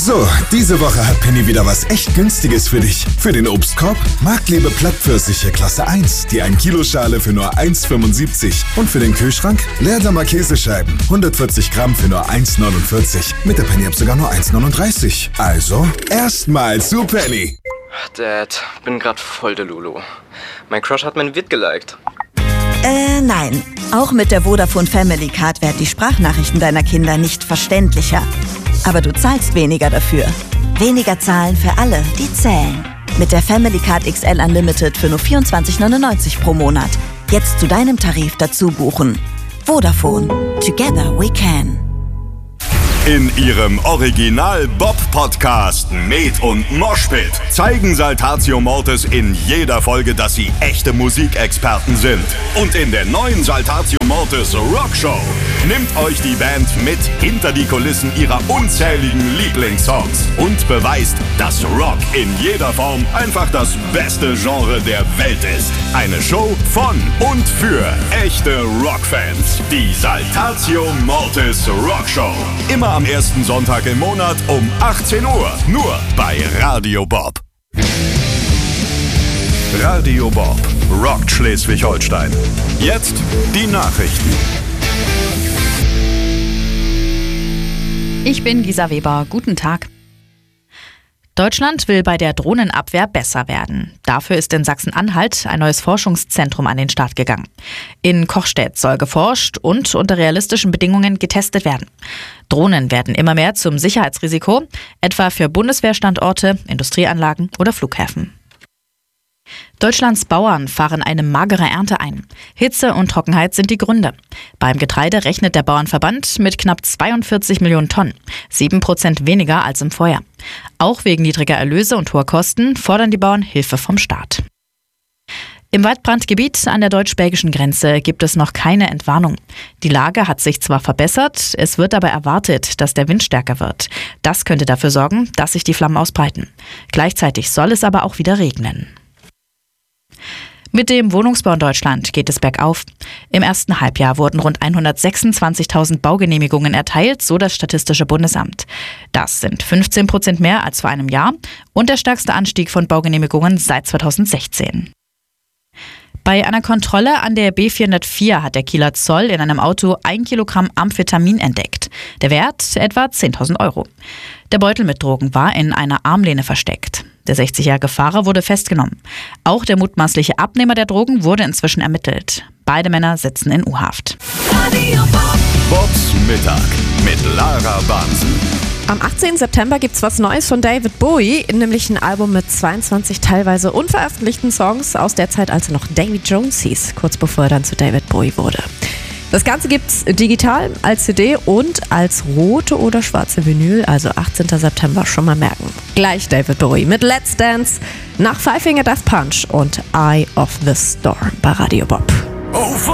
So, diese Woche hat Penny wieder was echt Günstiges für dich. Für den Obstkorb Marktliebe Plattpfirsiche Klasse 1, die 1 Kilo Schale für nur 1,75. Und für den Kühlschrank Leerdammer Käsescheiben, 140 Gramm für nur 1,49. Mit der Penny-App sogar nur 1,39. Also, erstmal zu Penny. Dad, bin grad voll der Lulu. Mein Crush hat mein Vid geliked. Nein. Auch mit der Vodafone Family Card werden die Sprachnachrichten deiner Kinder nicht verständlicher. Aber du zahlst weniger dafür. Weniger zahlen für alle, die zählen. Mit der Family Card XL Unlimited für nur 24,99 pro Monat. Jetzt zu deinem Tarif dazu buchen. Vodafone. Together we can. In ihrem Original-Bob-Podcast Med und Moshpit zeigen Saltatio Mortis in jeder Folge, dass sie echte Musikexperten sind. Und in der neuen Saltatio Mortis Rockshow nimmt euch die Band mit hinter die Kulissen ihrer unzähligen Lieblingssongs und beweist, dass Rock in jeder Form einfach das beste Genre der Welt ist. Eine Show von und für echte Rockfans. Die Saltatio Mortis Rockshow. Immer am ersten Sonntag im Monat um 18 Uhr. Nur bei Radio Bob. Radio Bob rockt Schleswig-Holstein. Jetzt die Nachrichten. Ich bin Lisa Weber. Guten Tag. Deutschland will bei der Drohnenabwehr besser werden. Dafür ist in Sachsen-Anhalt ein neues Forschungszentrum an den Start gegangen. In Kochstedt soll geforscht und unter realistischen Bedingungen getestet werden. Drohnen werden immer mehr zum Sicherheitsrisiko, etwa für Bundeswehrstandorte, Industrieanlagen oder Flughäfen. Deutschlands Bauern fahren eine magere Ernte ein. Hitze und Trockenheit sind die Gründe. Beim Getreide rechnet der Bauernverband mit knapp 42 Millionen Tonnen, 7% weniger als im Vorjahr. Auch wegen niedriger Erlöse und hoher Kosten fordern die Bauern Hilfe vom Staat. Im Waldbrandgebiet an der deutsch-belgischen Grenze gibt es noch keine Entwarnung. Die Lage hat sich zwar verbessert, es wird aber erwartet, dass der Wind stärker wird. Das könnte dafür sorgen, dass sich die Flammen ausbreiten. Gleichzeitig soll es aber auch wieder regnen. Mit dem Wohnungsbau in Deutschland geht es bergauf. Im ersten Halbjahr wurden rund 126.000 Baugenehmigungen erteilt, so das Statistische Bundesamt. Das sind 15% mehr als vor einem Jahr und der stärkste Anstieg von Baugenehmigungen seit 2016. Bei einer Kontrolle an der B404 hat der Kieler Zoll in einem Auto 1 Kilogramm Amphetamin entdeckt. Der Wert etwa 10.000 Euro. Der Beutel mit Drogen war in einer Armlehne versteckt. Der 60-jährige Fahrer wurde festgenommen. Auch der mutmaßliche Abnehmer der Drogen wurde inzwischen ermittelt. Beide Männer sitzen in U-Haft. Bobs Mittag mit Lara Bansen. Am 18. September gibt's was Neues von David Bowie, nämlich ein Album mit 22 teilweise unveröffentlichten Songs aus der Zeit, als er noch Davy Jones hieß, kurz bevor er dann zu David Bowie wurde. Das Ganze gibt's digital, als CD und als rote oder schwarze Vinyl, also 18. September, schon mal merken. Gleich David Bowie mit Let's Dance, nach Five Finger Death Punch und Eye of the Storm bei Radio Bob.